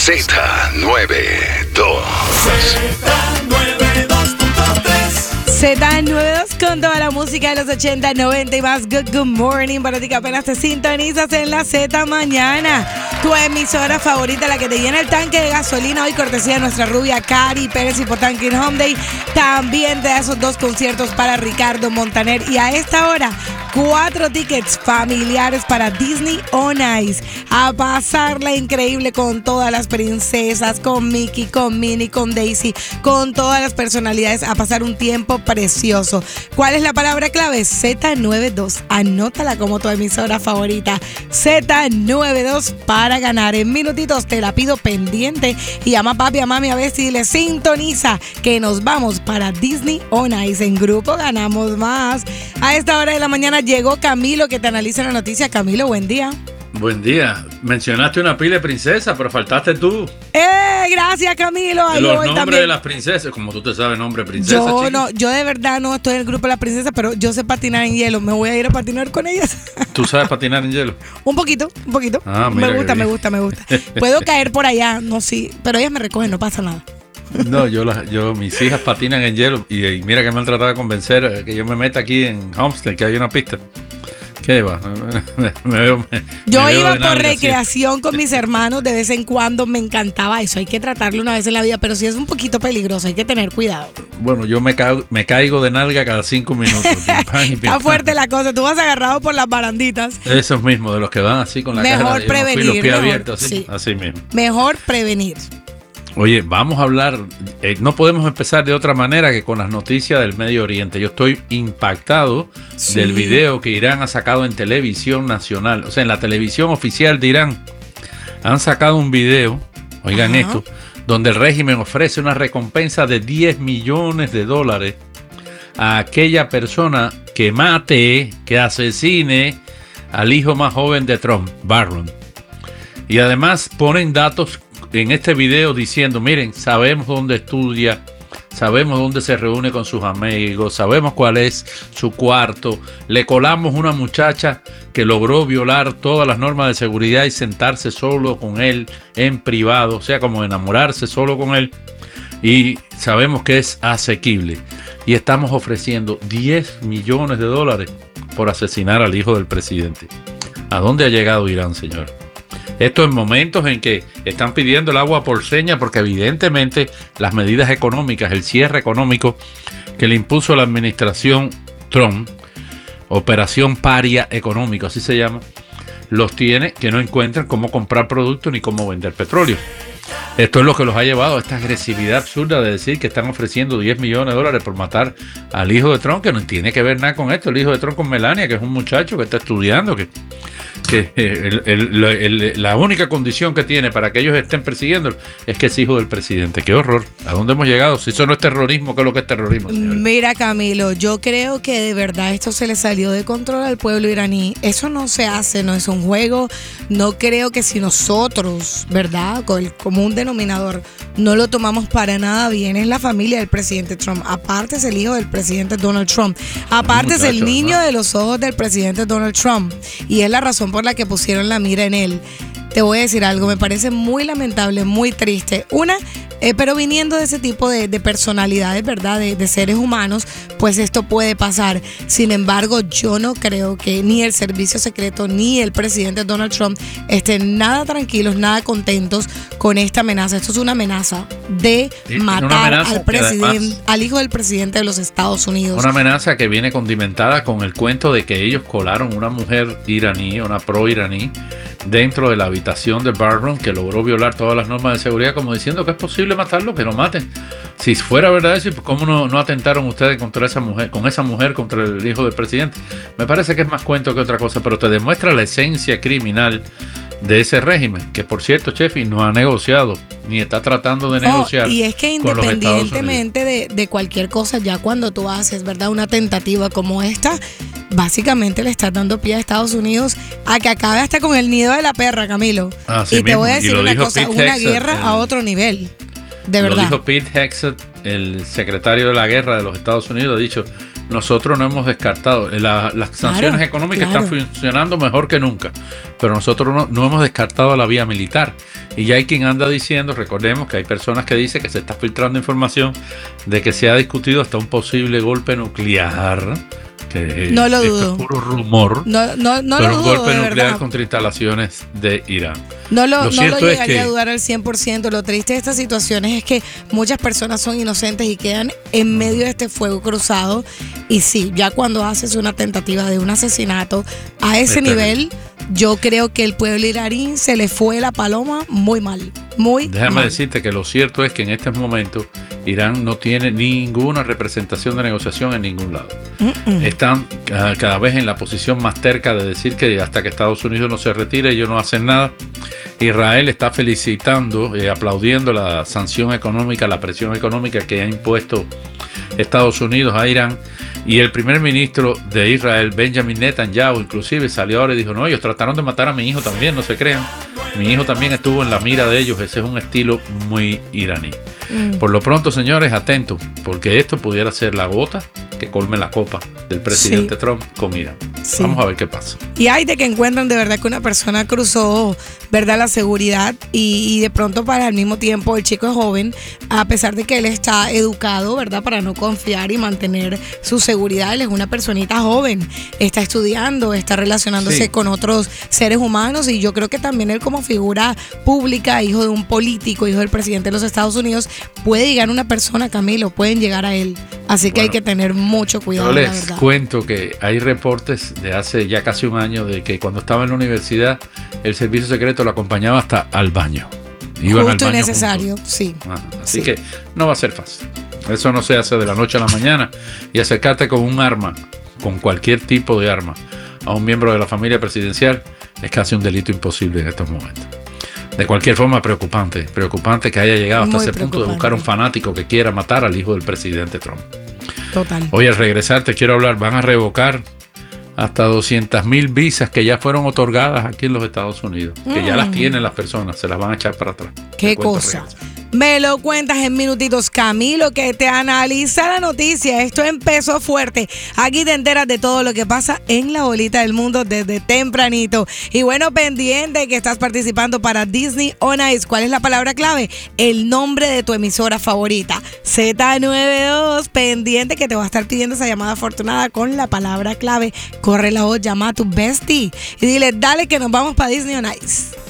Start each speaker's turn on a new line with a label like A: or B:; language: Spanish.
A: Z92 con toda la música de los 80, 90 y más. Good morning para ti que apenas te sintonizas en la Z Mañana. Tu emisora favorita, la que te llena el tanque de gasolina. Hoy cortesía de nuestra rubia Cari Pérez y Potanquín Home Day. También te da esos 2 conciertos para Ricardo Montaner. Y a esta hora, 4 tickets familiares para Disney on Ice. A pasarla increíble con todas las princesas, con Mickey, con Minnie, con Daisy, con todas las personalidades. A pasar un tiempo precioso. ¿Cuál es la palabra clave? Z92. Anótala como tu emisora favorita. Z92 para ganar. En minutitos te la pido pendiente. Y llama a papi, a mami, a ver si le sintoniza que nos vamos para Disney on Ice. En grupo ganamos más. A esta hora de la mañana llegó Camilo que te analiza la noticia. Camilo, buen día.
B: Buen día. Mencionaste una pila de princesas, pero faltaste tú.
A: Gracias, Camilo.
B: Los nombres también de las princesas, como tú te sabes, nombre de princesa.
A: Yo de verdad no estoy en el grupo de las princesas, pero yo sé patinar en hielo. Me voy a ir a patinar con ellas.
B: ¿Tú sabes patinar en hielo?
A: Un poquito.
B: Ah,
A: me gusta. Puedo caer por allá, no sí, pero ellas me recogen, no pasa nada.
B: No, mis hijas patinan en hielo y mira que me han tratado de convencer que yo me meta aquí en Homestead, que hay una pista. ¿Qué va?
A: Yo iba por recreación con mis hermanos de vez en cuando, me encantaba eso, hay que tratarlo una vez en la vida, pero sí es un poquito peligroso, hay que tener cuidado.
B: Bueno, yo me caigo de nalga cada 5 minutos.
A: Está fuerte la cosa, tú vas agarrado por las baranditas.
B: Esos mismos, de los que van así con la cara
A: y los
B: pies abiertos, así, sí. Así mismo.
A: Mejor prevenir.
B: Oye, vamos a hablar, no podemos empezar de otra manera que con las noticias del Medio Oriente. Yo estoy impactado del video que Irán ha sacado en televisión nacional, o sea, en la televisión oficial de Irán. Han sacado un video, oigan esto, donde el régimen ofrece una recompensa de $10 millones a aquella persona que mate, que asesine al hijo más joven de Trump, Barron. Y además ponen datos en este video diciendo, miren, sabemos dónde estudia, sabemos dónde se reúne con sus amigos, sabemos cuál es su cuarto, le colamos una muchacha que logró violar todas las normas de seguridad y sentarse solo con él en privado, o sea, como enamorarse solo con él, y sabemos que es asequible. Y estamos ofreciendo $10 millones por asesinar al hijo del presidente. ¿A dónde ha llegado Irán, señor? Esto en momentos en que están pidiendo el agua por seña porque evidentemente las medidas económicas, el cierre económico que le impuso la administración Trump, operación paria económico, así se llama, los tiene que no encuentran cómo comprar productos ni cómo vender petróleo. Esto es lo que los ha llevado a esta agresividad absurda de decir que están ofreciendo $10 millones por matar al hijo de Trump, que no tiene que ver nada con esto. El hijo de Trump con Melania, que es un muchacho que está estudiando, que la única condición que tiene para que ellos estén persiguiéndolo es que es hijo del presidente. ¡Qué horror! ¿A dónde hemos llegado? Si eso no es terrorismo, ¿qué es lo que es terrorismo, señores?
A: Mira, Camilo, yo creo que de verdad esto se le salió de control al pueblo iraní. Eso no se hace, no es un juego. No creo que si nosotros, ¿verdad?, con el común denominador, no lo tomamos para nada bien. Es la familia del presidente Trump. Aparte es el hijo del presidente Donald Trump. Aparte es el niño de los ojos del presidente Donald Trump. Y es la razón por la que pusieron la mira en él. Te voy a decir algo, me parece muy lamentable, muy triste. Pero viniendo de ese tipo de personalidades, ¿verdad? De seres humanos, pues esto puede pasar. Sin embargo, yo no creo que ni el servicio secreto ni el presidente Donald Trump estén nada tranquilos, nada contentos con esta amenaza. Esto es una amenaza de matar al hijo del presidente de los Estados Unidos.
B: Una amenaza que viene condimentada con el cuento de que ellos colaron una mujer iraní, una pro-iraní, dentro de la habitación de Barron, que logró violar todas las normas de seguridad, como diciendo que es posible matarlo, que lo maten. Si fuera verdad eso, ¿cómo no atentaron ustedes contra esa mujer, contra el hijo del presidente? Me parece que es más cuento que otra cosa, pero te demuestra la esencia criminal de ese régimen, que por cierto, Chefi, no ha negociado, ni está tratando de negociar.
A: Y es que independientemente de cualquier cosa, ya cuando tú haces, ¿verdad?, una tentativa como esta, básicamente le estás dando pie a Estados Unidos a que acabe hasta con el nido de la perra, Camilo.
B: Así
A: y te
B: mismo.
A: voy a decir una cosa, una guerra a otro nivel, de verdad.
B: Lo dijo Pete Hegseth, el secretario de la guerra de los Estados Unidos, ha dicho nosotros no hemos descartado. Las sanciones económicas están funcionando mejor que nunca, pero nosotros no hemos descartado la vía militar. Y ya hay quien anda diciendo, recordemos que hay personas que dicen que se está filtrando información de que se ha discutido hasta un posible golpe nuclear.
A: No lo dudo.
B: Esto es puro rumor.
A: No
B: pero
A: lo
B: un
A: dudo,
B: golpe
A: de
B: nuclear
A: verdad.
B: contra instalaciones de Irán.
A: No lo
B: cierto
A: llegaría
B: es que
A: a dudar al 100%. Lo triste de estas situaciones es que muchas personas son inocentes y quedan en medio de este fuego cruzado. Y sí, ya cuando haces una tentativa de un asesinato a ese nivel, yo creo que el pueblo iraní se le fue la paloma muy mal.
B: Déjame decirte que lo cierto es que en este momento Irán no tiene ninguna representación de negociación en ningún lado. Están cada vez en la posición más terca de decir que hasta que Estados Unidos no se retire ellos no hacen nada. Israel está felicitando, aplaudiendo la sanción económica, la presión económica que ha impuesto Estados Unidos a Irán. Y el primer ministro de Israel, Benjamin Netanyahu, inclusive salió ahora y dijo, no, ellos trataron de matar a mi hijo también, no se crean. Mi hijo también estuvo en la mira de ellos, ese es un estilo muy iraní. Por lo pronto, señores, atentos, porque esto pudiera ser la gota que colme la copa del presidente Trump con Irán. Vamos a ver qué pasa.
A: Y hay de que encuentran de verdad que una persona cruzó, ¿verdad?, la seguridad y de pronto para al mismo tiempo el chico es joven, a pesar de que él está educado, ¿verdad?, para no confiar y mantener su seguridad. Él es una personita joven, está estudiando, está relacionándose con otros seres humanos y yo creo que también él como figura pública, hijo de un político, hijo del presidente de los Estados Unidos, puede llegar a una persona, Camilo, pueden llegar a él. Así que hay que tener mucho cuidado.
B: Yo les cuento que hay reportes de hace ya casi un año de que cuando estaba en la universidad el servicio secreto lo acompañaba hasta al baño. Iban
A: justo
B: al baño
A: y necesario,
B: juntos.
A: sí.
B: Así que no va a ser fácil. Eso no se hace de la noche a la mañana. Y acercarte con un arma, con cualquier tipo de arma, a un miembro de la familia presidencial es casi un delito imposible en estos momentos. De cualquier forma, preocupante que haya llegado hasta ese punto de buscar un fanático que quiera matar al hijo del presidente Trump.
A: Total.
B: Hoy al regresar te quiero hablar, van a revocar hasta 200,000 visas que ya fueron otorgadas aquí en los Estados Unidos, que ya las tienen las personas, se las van a echar para atrás.
A: Qué cosa. Me lo cuentas en minutitos, Camilo, que te analiza la noticia. Esto empezó fuerte. Aquí te enteras de todo lo que pasa en la bolita del mundo desde tempranito. Y bueno, pendiente que estás participando para Disney On Ice. ¿Cuál es la palabra clave? El nombre de tu emisora favorita. Z92, pendiente que te va a estar pidiendo esa llamada afortunada con la palabra clave. Corre la voz, llama a tu bestie y dile, dale que nos vamos para Disney On Ice.